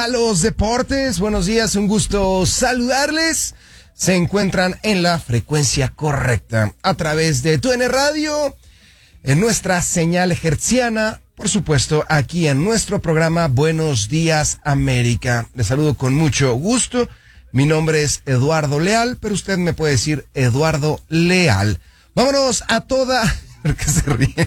A los deportes, buenos días, un gusto saludarles. Se encuentran en la frecuencia correcta a través de TUDN Radio, en nuestra señal hertziana, por supuesto, aquí en nuestro programa Buenos Días América. Les saludo con mucho gusto. Mi nombre es Eduardo Leal, pero usted me puede decir Eduardo Leal. Vámonos a toda... ¿Por qué se ríe?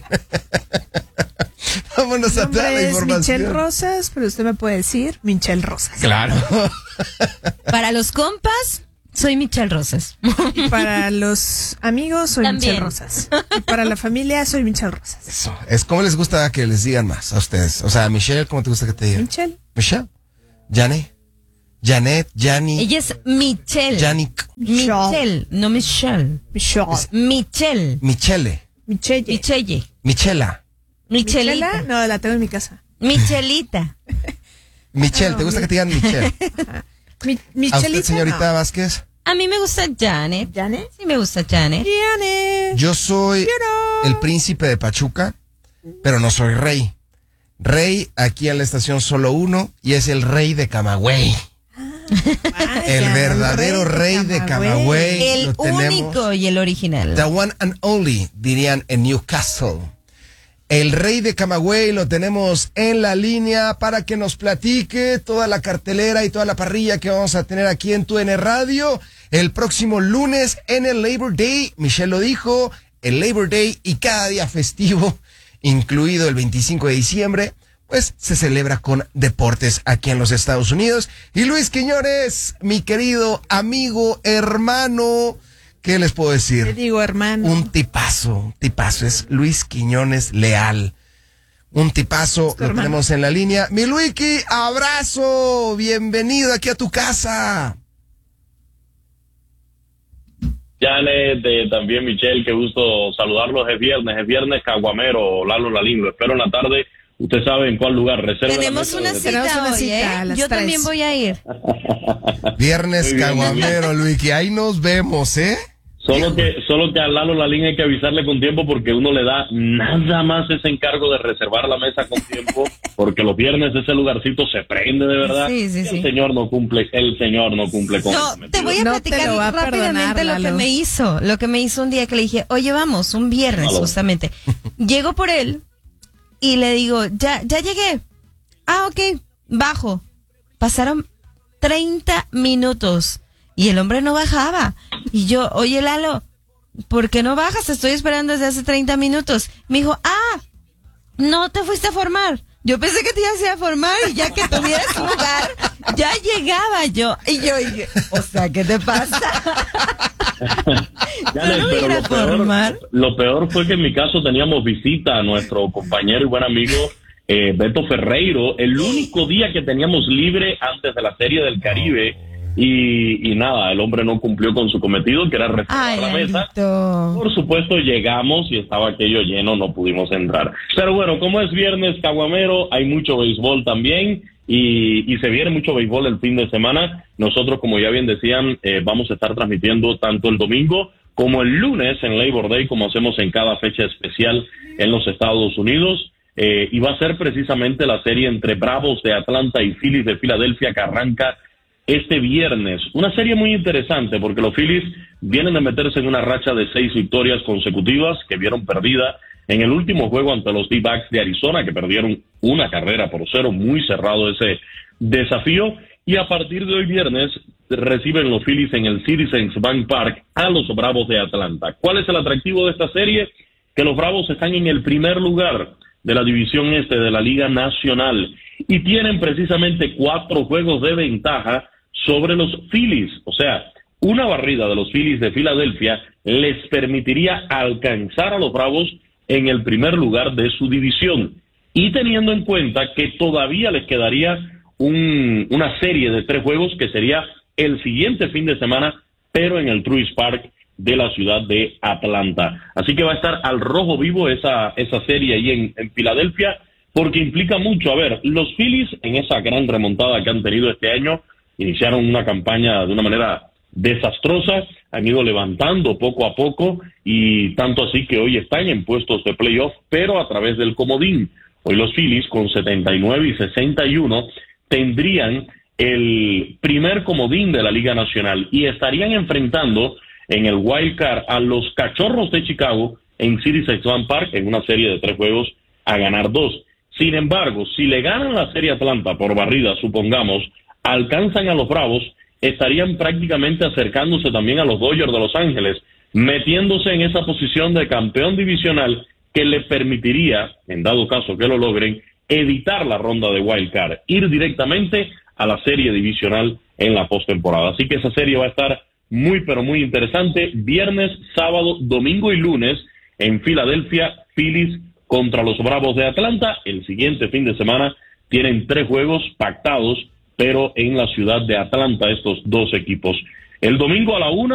Vámonos a toda la información. Michelle Rosas, pero usted me puede decir Michelle Rosas. Claro. Para los compas, soy Michelle Rosas. Y para los amigos, soy También. Michelle Rosas. Y para la familia, soy Michelle Rosas. Eso. Es como les gusta que les digan más a ustedes. O sea, Michelle, ¿cómo te gusta que te digan? Michelle. Michelle. Janet, Jani. Ella es Michelle. Janik. Michelle, no Michelle. Michelle. Michelle. Michele. Michelle. Michelle. Michela. Michelita. ¿Michela? No, la tengo en mi casa. Michelita. Michelle, ¿te gusta que te digan Michelle? ¿A Michelita. usted, señorita Vázquez? A mí me gusta Janet. ¿Janet? Sí me gusta Janet. Janet. Yo soy el príncipe de Pachuca, pero no soy rey. Rey aquí en la estación solo uno, y es el rey de Camagüey. El verdadero rey de Camagüey. El Lo tenemos. único y el original. The one and only, dirían en Newcastle. El rey de Camagüey lo tenemos en la línea para que nos platique toda la cartelera y toda la parrilla que vamos a tener aquí en TUDN Radio el próximo lunes en el Labor Day. Michelle lo dijo, el Labor Day y cada día festivo, incluido el 25 de diciembre, pues se celebra con deportes aquí en los Estados Unidos. Y Luis Quiñones, mi querido amigo, hermano, ¿qué les puedo decir? Te digo, hermano. Un tipazo, es Luis Quiñones Leal. Un tipazo, lo tenemos en la línea. Mi Luiki, abrazo, bienvenido aquí a tu casa. Janet, también Michelle, qué gusto saludarlos. Es viernes caguamero, Lalo Lalín, lo espero en la tarde. Usted sabe en cuál lugar, reserva. Tenemos una cita hoy, a las Yo 3. también voy a ir. Viernes Muy bien, caguamero, Luiki, ahí nos vemos, ¿eh? Solo que a Lalo Lalín hay que avisarle con tiempo porque uno le da nada más ese encargo de reservar la mesa con tiempo, porque los viernes ese lugarcito se prende de verdad. Sí. El señor no cumple con No, te voy a No te platicar lo va a rápidamente perdonar, lo que Lalo. me hizo. Lo que me hizo un día que le dije, oye, vamos, un viernes Lalo. justamente. Llego por él y le digo, ya llegué. Ah, ok, bajo. Pasaron 30 minutos y el hombre no bajaba. Y yo, oye, Lalo, ¿por qué no bajas? Te estoy esperando desde hace 30 minutos. Me dijo, no te fuiste a formar. Yo pensé que te ibas a ir a formar y ya que tuvieras lugar, ya llegaba yo. Y yo dije, o sea, ¿qué te pasa? Janet, ¿No pero ir a formar? lo peor fue que en mi caso teníamos visita a nuestro compañero y buen amigo Beto Ferreiro, el único día que teníamos libre antes de la Serie del Caribe. Y nada, el hombre no cumplió con su cometido, que era reservar la mesa. Lalito. Por supuesto, llegamos y estaba aquello lleno, no pudimos entrar. Pero bueno, como es viernes caguamero, hay mucho béisbol también y se viene mucho béisbol el fin de semana. Nosotros, como ya bien decían, vamos a estar transmitiendo tanto el domingo como el lunes en Labor Day, como hacemos en cada fecha especial en los Estados Unidos. Y va a ser precisamente la serie entre Bravos de Atlanta y Phillies de Filadelfia que arranca este viernes. Una serie muy interesante porque los Phillies vienen de meterse en una racha de 6 victorias consecutivas que vieron perdida en el último juego ante los D-backs de Arizona, que perdieron 1-0, muy cerrado ese desafío. Y a partir de hoy viernes reciben los Phillies en el Citizens Bank Park a los Bravos de Atlanta. ¿Cuál es el atractivo de esta serie? Que los Bravos están en el primer lugar de la división este de la Liga Nacional y tienen precisamente 4 juegos de ventaja sobre los Phillies. O sea, una barrida de los Phillies de Filadelfia les permitiría alcanzar a los Bravos en el primer lugar de su división. Y teniendo en cuenta que todavía les quedaría una serie de 3 juegos que sería el siguiente fin de semana, pero en el Truist Park de la ciudad de Atlanta. Así que va a estar al rojo vivo esa serie ahí en Filadelfia, porque implica mucho. A ver, los Phillies en esa gran remontada que han tenido este año, iniciaron una campaña de una manera desastrosa, han ido levantando poco a poco y tanto así que hoy están en puestos de playoff, pero a través del comodín. Hoy los Phillies con 79 y 61 tendrían el primer comodín de la Liga Nacional y estarían enfrentando en el Wild Card a los Cachorros de Chicago en Citizens Bank Park en una serie de 3 juegos a ganar 2. Sin embargo, si le ganan la serie Atlanta por barrida, supongamos, alcanzan a los Bravos, estarían prácticamente acercándose también a los Dodgers de Los Ángeles, metiéndose en esa posición de campeón divisional que le permitiría, en dado caso que lo logren, evitar la ronda de Wild Card, ir directamente a la serie divisional en la postemporada. Así que esa serie va a estar muy, pero muy interesante. Viernes, sábado, domingo y lunes en Filadelfia, Phillies contra los Bravos de Atlanta. El siguiente fin de semana tienen 3 juegos pactados, pero en la ciudad de Atlanta estos 2 equipos. El domingo a la 1